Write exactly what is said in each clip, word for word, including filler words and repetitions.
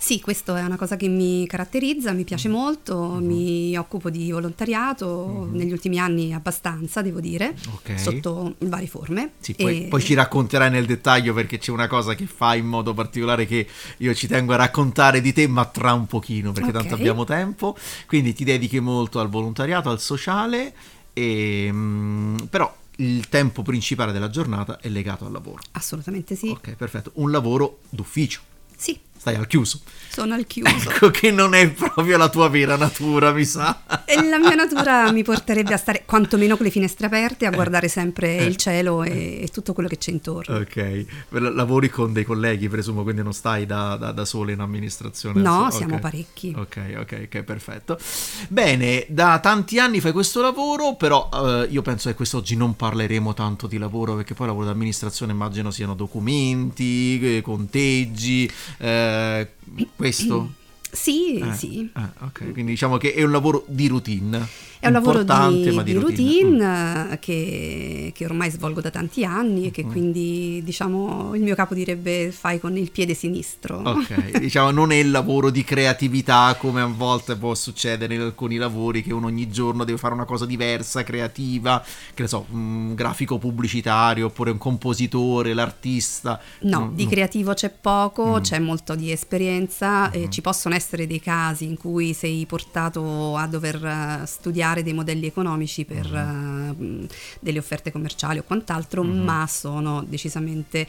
Sì, questo è una cosa che mi caratterizza, mi piace molto, mm-hmm. mi occupo di volontariato, mm-hmm. negli ultimi anni abbastanza, devo dire, okay. sotto varie forme. Sì, poi, e... poi ci racconterai nel dettaglio, perché c'è una cosa che fai in modo particolare che io ci tengo a raccontare di te, ma tra un pochino, perché okay. tanto abbiamo tempo. Quindi ti dedichi molto al volontariato, al sociale, e, mh, però il tempo principale della giornata è legato al lavoro. Assolutamente sì. Ok, perfetto. Un lavoro d'ufficio. Sì. Stai al chiuso. Sono al chiuso. Ecco che non è proprio la tua vera natura, mi sa. E la mia natura mi porterebbe a stare quantomeno con le finestre aperte, a guardare sempre il cielo e, e tutto quello che c'è intorno. Ok. Lavori con dei colleghi, presumo, quindi non stai da, da, da sola in amministrazione? No, okay. siamo parecchi. Ok, ok, ok, perfetto. Bene, da tanti anni fai questo lavoro, però eh, io penso che quest'oggi non parleremo tanto di lavoro, perché poi lavoro d'amministrazione immagino siano documenti, conteggi, eh, questo? Sì, eh, sì. Eh, ok, quindi diciamo che è un lavoro di routine. È un lavoro di, ma di, di routine, routine mm. che, che ormai svolgo da tanti anni e che mm. quindi, diciamo, il mio capo direbbe fai con il piede sinistro. Ok, diciamo non è il lavoro di creatività come a volte può succedere in alcuni lavori, che uno ogni giorno deve fare una cosa diversa, creativa, che ne so, un grafico pubblicitario oppure un compositore, l'artista. No, no di no. creativo c'è poco, mm. c'è molto di esperienza, mm. e ci possono essere dei casi in cui sei portato a dover studiare dei modelli economici per uh-huh. uh, delle offerte commerciali o quant'altro, uh-huh. ma sono decisamente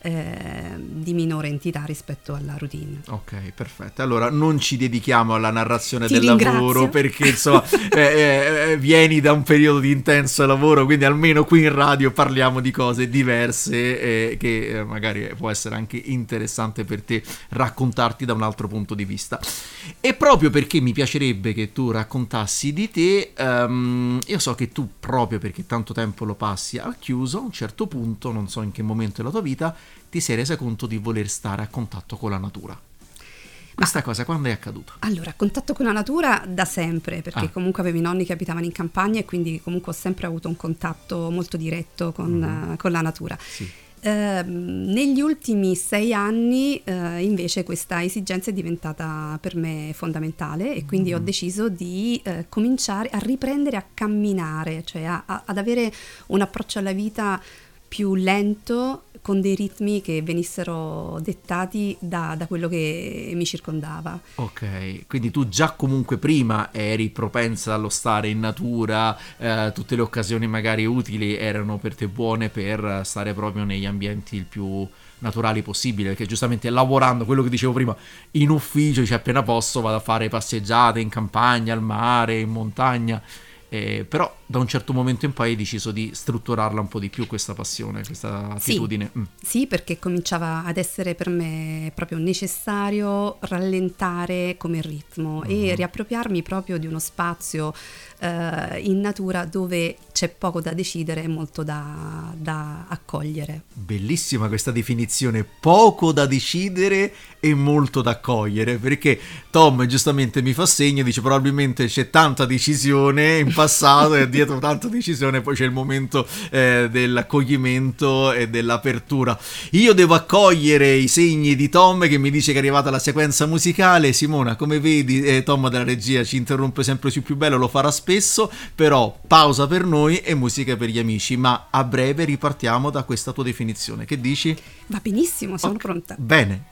eh, di minore entità rispetto alla routine. Ok, perfetto. Allora non ci dedichiamo alla narrazione Ti del ringrazio. lavoro, perché insomma eh, eh, vieni da un periodo di intenso lavoro, quindi almeno qui in radio parliamo di cose diverse, eh, che eh, magari può essere anche interessante per te raccontarti da un altro punto di vista. E proprio perché mi piacerebbe che tu raccontassi di te, Um, io so che tu, proprio perché tanto tempo lo passi al chiuso, a un certo punto, non so in che momento della tua vita, ti sei resa conto di voler stare a contatto con la natura. Questa Ma, cosa quando è accaduta? Allora, a contatto con la natura da sempre, perché ah. comunque avevo i nonni che abitavano in campagna e quindi comunque ho sempre avuto un contatto molto diretto con, mm. uh, con la natura. Sì. Uh, negli ultimi sei anni uh, invece questa esigenza è diventata per me fondamentale e quindi mm. ho deciso di uh, cominciare a riprendere a camminare, cioè a, a, ad avere un approccio alla vita più lento, con dei ritmi che venissero dettati da, da quello che mi circondava. Ok, quindi tu già comunque prima eri propensa allo stare in natura, eh, tutte le occasioni magari utili erano per te buone per stare proprio negli ambienti il più naturali possibile, perché giustamente lavorando, quello che dicevo prima, in ufficio, cioè appena posso vado a fare passeggiate in campagna, al mare, in montagna. Eh, però da un certo momento in poi hai deciso di strutturarla un po' di più questa passione, questa attitudine. Sì, mm. sì, perché cominciava ad essere per me proprio necessario rallentare come ritmo uh-huh. e riappropriarmi proprio di uno spazio uh, in natura dove c'è poco da decidere e molto da, da accogliere. Bellissima questa definizione, poco da decidere e molto da accogliere, perché Tom giustamente mi fa segno, dice probabilmente c'è tanta decisione in passato e dietro tanta decisione poi c'è il momento eh, dell'accoglimento e dell'apertura. Io devo accogliere i segni di Tom che mi dice che è arrivata la sequenza musicale. Simona, come vedi, eh, Tom della regia ci interrompe sempre sul più bello, lo farà spesso, però pausa per noi e musica per gli amici, ma a breve ripartiamo da questa tua definizione. Che dici? Va benissimo, sono okay. pronta. Bene.